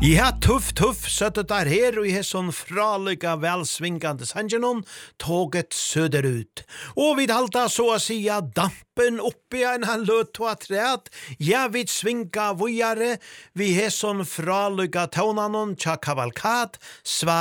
Ja, tuff, søttet der her, og jeg sånn fralika velsvingande sangenon, tåget söderut. Og vi halta så å sia dampen oppi en han løt to atreat, ja, vi svinga vujare, vi sånn fralika tånanon, tja kavalkat,